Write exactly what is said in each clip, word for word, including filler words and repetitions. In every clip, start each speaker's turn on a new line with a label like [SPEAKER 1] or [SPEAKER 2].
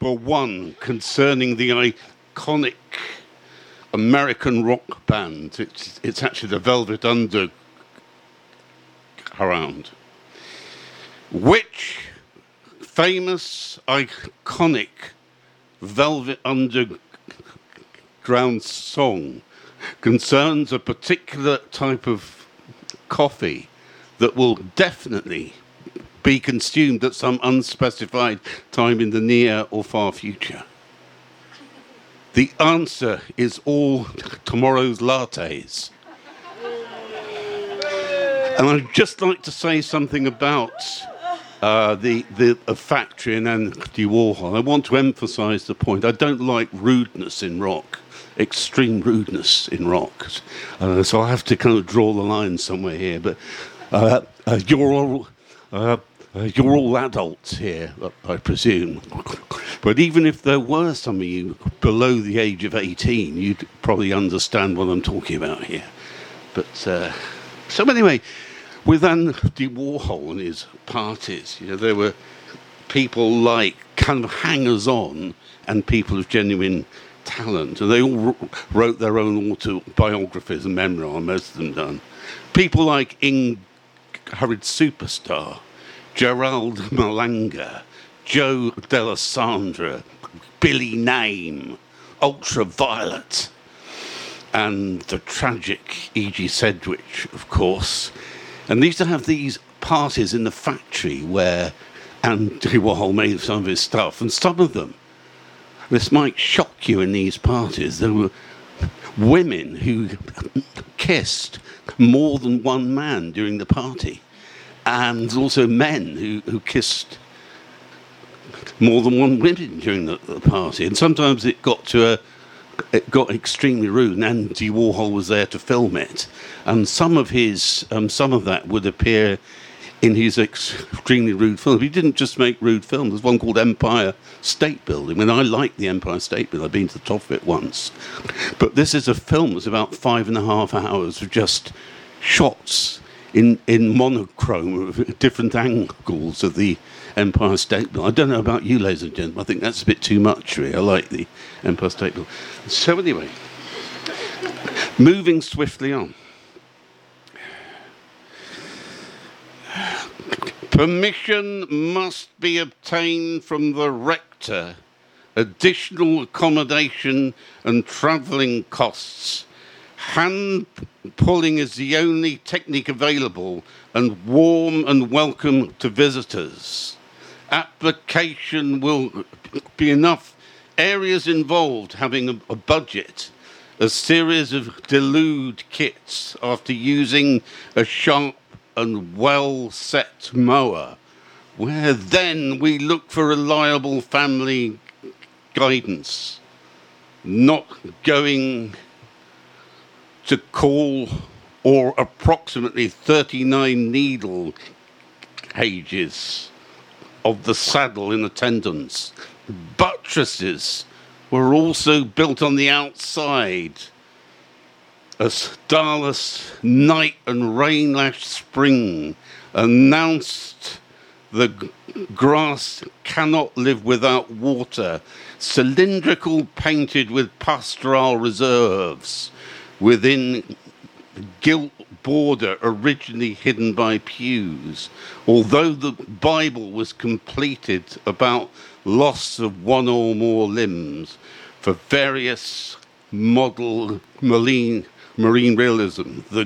[SPEAKER 1] but one concerning the iconic American rock band. It's, it's actually the Velvet Underground. Which famous, iconic Velvet Underground song concerns a particular type of coffee that will definitely be consumed at some unspecified time in the near or far future? The answer is all tomorrow's lattes. And I'd just like to say something about uh, the, the uh, factory and Andy Warhol. I want to emphasize the point. I don't like rudeness in rock, extreme rudeness in rock. Uh, so I have to kind of draw the line somewhere here. But uh, uh, you're all... Uh, Uh, you're all adults here, I presume. But even if there were some of you below the age of eighteen, you'd probably understand what I'm talking about here. But uh, so anyway, with Andy Warhol and his parties, you know, there were people like kind of hangers-on and people of genuine talent, and they all wrote their own autobiographies and memoirs, most of them done. People like Ingrid Superstar, Gerald Malanga, Joe D'Alessandro, Billy Name, Ultraviolet, and the tragic E G Sedgwick, of course. And they used to have these parties in the factory where Andy Warhol made some of his stuff, and some of them, this might shock you in these parties, there were women who kissed more than one man during the party. And also men who, who kissed more than one woman during the, the party. And sometimes it got to a, it got extremely rude, and Andy Warhol was there to film it. And some of his, um, some of that would appear in his extremely rude films. He didn't just make rude films. There's one called Empire State Building. I mean, I like the Empire State Building. I've been to the top of it once. But this is a film that's about five and a half hours of just shots in, in monochrome of different angles of the Empire State Building. I don't know about you, ladies and gentlemen. I think that's a bit too much, really. I like the Empire State Building. So anyway, moving swiftly on. Permission must be obtained from the rector. Additional accommodation and travelling costs. Hand pulling is the only technique available and warm and welcome to visitors. Application will be enough. Areas involved having a, a budget. A series of delude kits after using a sharp and well-set mower, where then we look for reliable family guidance, not going to call or approximately thirty-nine needle gauges of the saddle in attendance. Buttresses were also built on the outside. A starless night and rain-lashed spring announced the g- grass cannot live without water. Cylindrical, painted with pastoral reserves within gilt border originally hidden by pews. Although the Bible was completed about loss of one or more limbs for various model marine Marine realism, the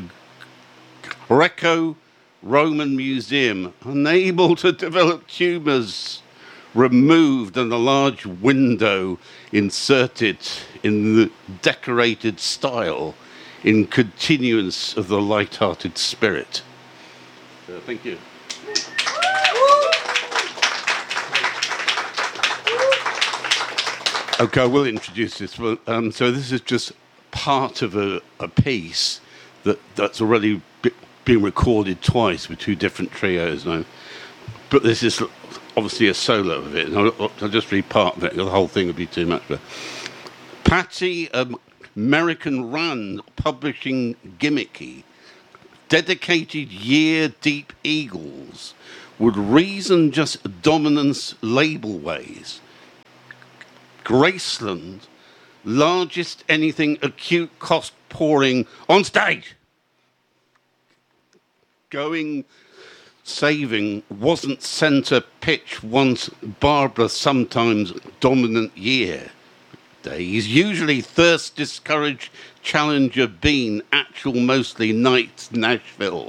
[SPEAKER 1] Greco-Roman Museum, unable to develop tumours, removed and a large window inserted in the decorated style in continuance of the light-hearted spirit. Uh, thank you. Okay, I will introduce this. Well, um, so this is just part of a, a piece that, that's already be, been recorded twice with two different trios now. But this is obviously a solo of it. And I'll, I'll just read part of it. The whole thing would be too much. But Patty, um, American Run, publishing gimmicky, dedicated year-deep eagles would reason just dominance label ways. Graceland, largest anything acute cost pouring on stage. Going, saving, wasn't centre pitch once Barbara, sometimes dominant year. Days, usually thirst discouraged, challenger been, actual mostly nights Nashville.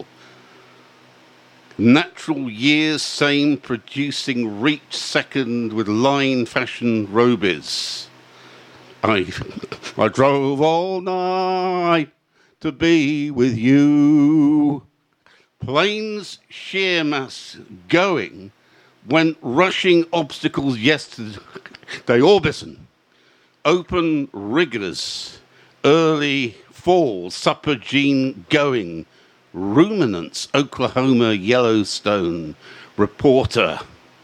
[SPEAKER 1] Natural years same, producing reach second with line fashion robies. I, I drove all night to be with you. Planes sheer mass going, went rushing obstacles yesterday. Orbison, open rigorous, early fall, supper gene going. Ruminants, Oklahoma, Yellowstone, reporter.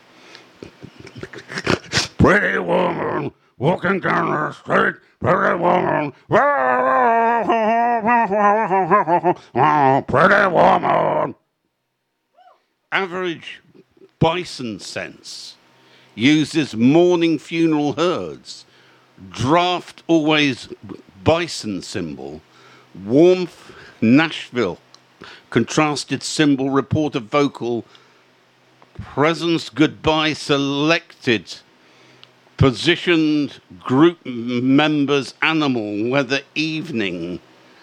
[SPEAKER 1] Pretty woman walking down the street, pretty woman, pretty woman. Average bison sense uses morning funeral herds. Draft always bison symbol. Warmth, Nashville. Contrasted symbol, reporter vocal, presence, goodbye, selected, positioned, group members, animal, weather, evening,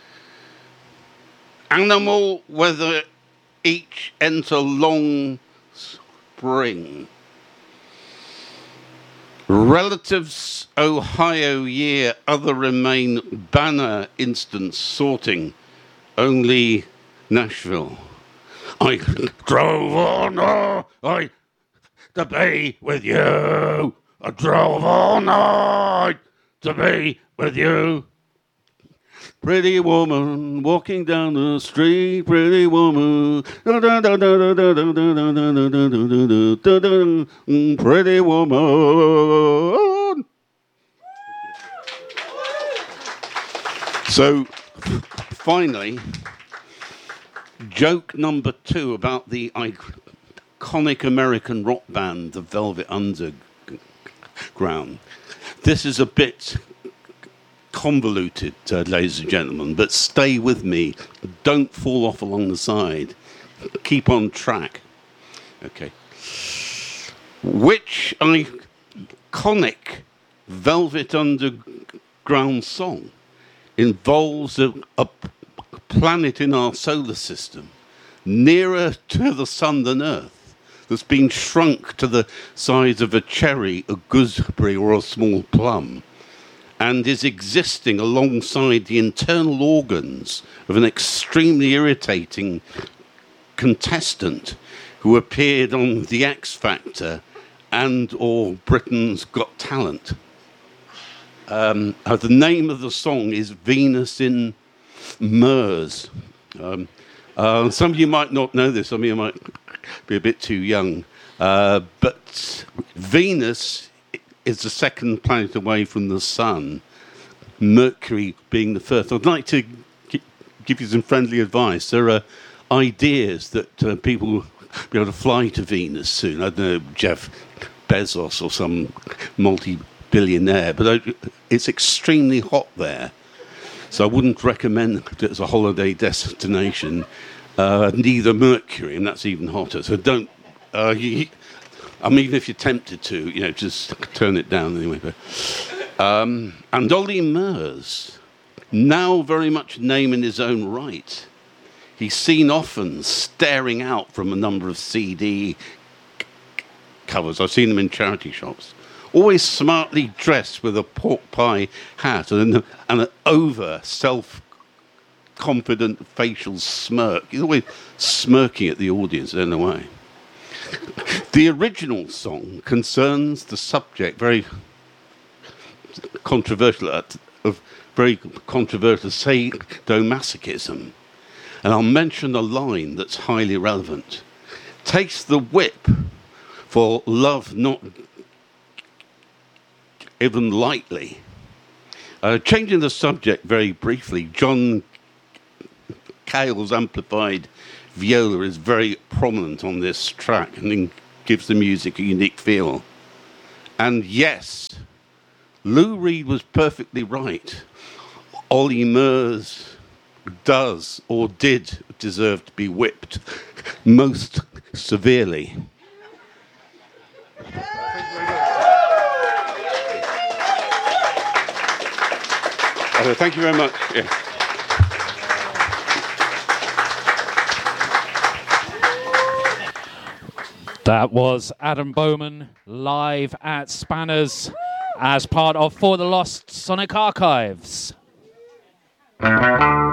[SPEAKER 1] animal, weather, each enter long spring. Relatives, Ohio year, other remain, banner, instance, sorting, only Nashville. I drove all night to be with you. I drove all night to be with you. Pretty woman walking down the street, pretty woman. Pretty woman. So, finally, joke number two about the iconic American rock band, the Velvet Underground. This is a bit convoluted, uh, ladies and gentlemen, but stay with me. Don't fall off along the side. Keep on track. Okay. Which iconic Velvet Underground song involves a, a planet in our solar system nearer to the sun than Earth that's been shrunk to the size of a cherry, a gooseberry, or a small plum, and is existing alongside the internal organs of an extremely irritating contestant who appeared on The X Factor and or Britain's Got Talent. Um, uh, the name of the song is Venus in Mers. Um, uh, some of you might not know this, some of you might be a bit too young, uh, but Venus is the second planet away from the sun, Mercury being the first. I'd like to g- give you some friendly advice. There are ideas that uh, people will be able to fly to Venus soon. I don't know, Jeff Bezos or some multi-billionaire, but I, it's extremely hot there. So I wouldn't recommend it as a holiday destination. Uh, neither Mercury, and that's even hotter. So don't. Uh, you, I mean, even if you're tempted to, you know, just turn it down anyway. But, um, and Ollie Murs, now very much a name in his own right. He's seen often staring out from a number of C D covers. I've seen him in charity shops. Always smartly dressed with a pork pie hat and, and an over self-confident facial smirk. He's always smirking at the audience, I don't know why. The original song concerns the subject, very controversial, of very controversial sadomasochism. And I'll mention a line that's highly relevant. Takes the whip for love not even lightly. Uh, changing the subject very briefly, John Cale's amplified viola is very prominent on this track and gives the music a unique feel. And yes, Lou Reed was perfectly right. Ollie Murs does or did deserve to be whipped most severely. Uh, thank you very much. Yeah.
[SPEAKER 2] That was Adam Bowman live at Spanners as part of For the Lost Sonic Archives.